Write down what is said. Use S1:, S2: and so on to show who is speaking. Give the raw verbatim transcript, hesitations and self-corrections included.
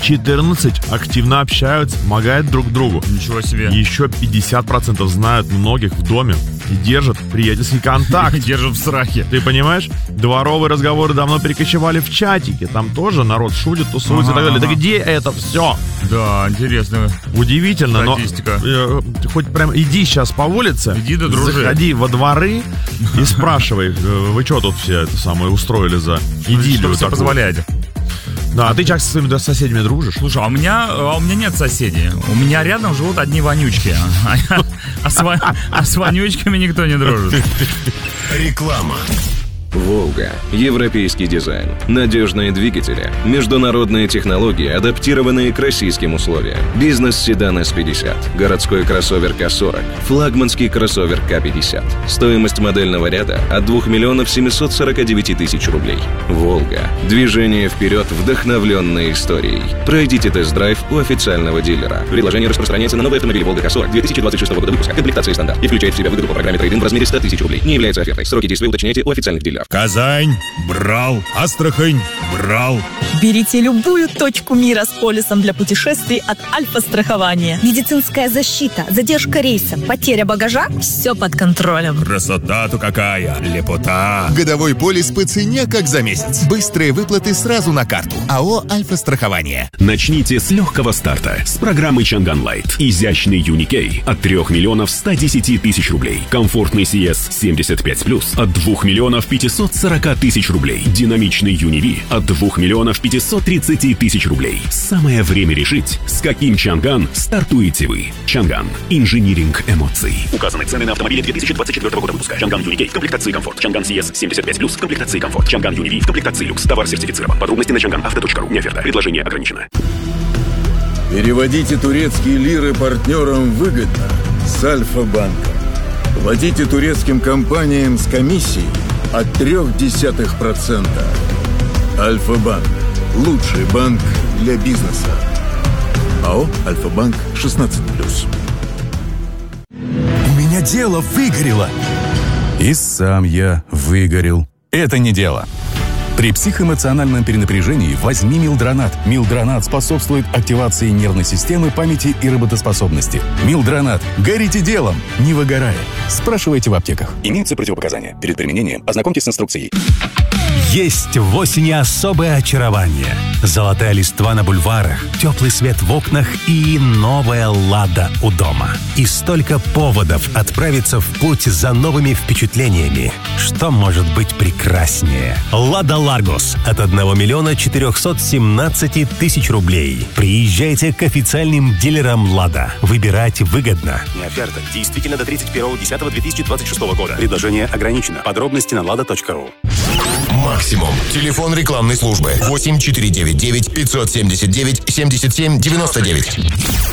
S1: четырнадцать активно общаются, помогают друг другу.
S2: Ничего себе.
S1: Еще пятьдесят процентов знают многих в доме и держат приятельский контакт.
S2: Держат в страхе.
S1: Ты понимаешь? Дворовые разговоры давно перекочевали в чатики. Там тоже народ шутит, тусуется и так далее. Да где это все?
S2: Да, интересно.
S1: Удивительно,
S2: статистика.
S1: но э, хоть прям иди сейчас по улице,
S2: иди да дружи.
S1: Заходи во дворы и спрашивай, вы что тут все это самое устроили за идиллию
S2: такую? Позволяете.
S1: Да, а ты как со своими соседями дружишь?
S2: Слушай, а у меня, а у меня нет соседей. У меня рядом живут одни вонючки. А, а, а, с, а с вонючками никто не дружит.
S3: Реклама.
S4: «Волга». Европейский дизайн. Надежные двигатели. Международные технологии, адаптированные к российским условиям. Бизнес-седан эс пятьдесят. Городской кроссовер ка сорок. Флагманский кроссовер ка пятьдесят. Стоимость модельного ряда от двух миллионов семьсот сорок девять тысяч рублей. «Волга». Движение вперед, вдохновленное историей. Пройдите тест-драйв у официального дилера. Предложение распространяется на новые автомобили «Волга» ка сорок две тысячи двадцать шестого года выпуска. Комплектация стандарт. И включает в себя выгоду по программе трейд-ин в размере сто тысяч рублей. Не является офертой. Сроки действия уточняйте у официальных дилеров.
S3: Казань брал, Астрахань брал.
S5: Берите любую точку мира с полисом для путешествий от Альфа-страхования. Медицинская защита, задержка рейса, потеря багажа – все под контролем.
S3: Красота-то какая, лепота.
S6: Годовой полис по цене, как за месяц. Быстрые выплаты сразу на карту. АО «Альфа-страхование».
S7: Начните с легкого старта. С программы Чанган Лайт. Изящный Юникей от трех миллионов ста десяти тысяч рублей. Комфортный си эс семьдесят пять плюс от двух миллионов пятисот сорока тысяч рублей. Динамичный Юниви от двух миллионов пятисот тридцати тысяч рублей. Самое время решить, с каким Чанган стартуете вы. Чанган. Инжиниринг эмоций. Указаны цены на автомобили две тысячи двадцать четвёртого года выпуска. Чанган Юникей в комплектации комфорт. Чанган си эс семьдесят пять плюс в комплектации комфорт. Чанган Юниви в комплектации люкс. Товар сертифицирован. Подробности на чанган авто точка ру. Не оферта. Предложение ограничено.
S8: Переводите турецкие лиры партнерам выгодно с Альфа-банком. Платите турецким компаниям с комиссией от трех десятых процента. Альфа-банк. Лучший банк для бизнеса. АО «Альфа-банк» шестнадцать плюс.
S6: У меня дело выгорело.
S9: И сам я выгорел. Это не дело. При психоэмоциональном перенапряжении возьми Милдронат. Милдронат способствует активации нервной системы, памяти и работоспособности. Милдронат. Горите делом, не выгорая. Спрашивайте в аптеках. Имеются противопоказания. Перед применением ознакомьтесь с инструкцией.
S10: Есть в осени особое очарование. Золотая листва на бульварах, теплый свет в окнах и новая «Лада» у дома. И столько поводов отправиться в путь за новыми впечатлениями. Что может быть прекраснее? «Лада Ларгос» от одного миллиона четырехсот семнадцати тысяч рублей. Приезжайте к официальным дилерам «Лада». Выбирать выгодно.
S7: Не оферта. Действительно до тридцать первого десятого две тысячи двадцать шестого года. Предложение ограничено. Подробности на лада точка ру.
S3: Максимум. Телефон рекламной службы восемь четыре девять девять пятьсот семьдесят девять семьдесят семь девяносто девять.